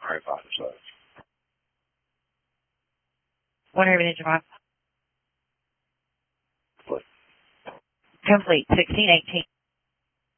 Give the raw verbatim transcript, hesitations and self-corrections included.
Alright, five, so. One Urban Engine five. What? Complete. sixteen eighteen.